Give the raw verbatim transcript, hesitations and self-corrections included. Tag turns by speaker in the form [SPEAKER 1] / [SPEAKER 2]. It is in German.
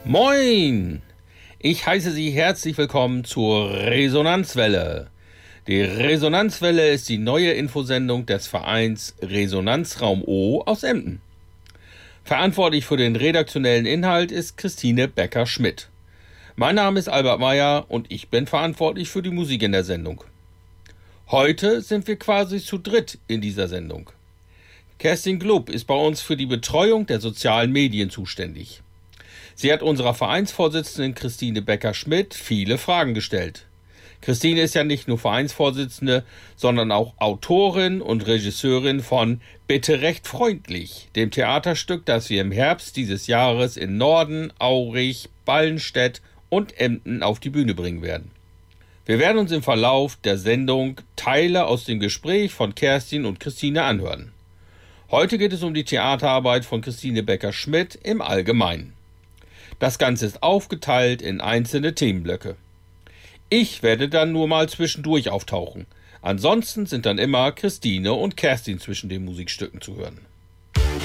[SPEAKER 1] Moin! Ich heiße Sie herzlich willkommen zur Resonanzwelle. Die Resonanzwelle ist die neue Infosendung des Vereins Resonanzraum O aus Emden. Verantwortlich für den redaktionellen Inhalt ist Christine Becker-Schmidt. Mein Name ist Albert Meyer und ich bin verantwortlich für die Musik in der Sendung. Heute sind wir quasi zu dritt in dieser Sendung. Kerstin Glubb ist bei uns für die Betreuung der sozialen Medien zuständig. Sie hat unserer Vereinsvorsitzenden Christine Becker-Schmidt viele Fragen gestellt. Christine ist ja nicht nur Vereinsvorsitzende, sondern auch Autorin und Regisseurin von Bitte recht freundlich, dem Theaterstück, das wir im Herbst dieses Jahres in Norden, Aurich, Ballenstedt und Emden auf die Bühne bringen werden. Wir werden uns im Verlauf der Sendung Teile aus dem Gespräch von Kerstin und Christine anhören. Heute geht es um die Theaterarbeit von Christine Becker-Schmidt im Allgemeinen. Das Ganze ist aufgeteilt in einzelne Themenblöcke. Ich werde dann nur mal zwischendurch auftauchen. Ansonsten sind dann immer Christine und Kerstin zwischen den Musikstücken zu hören.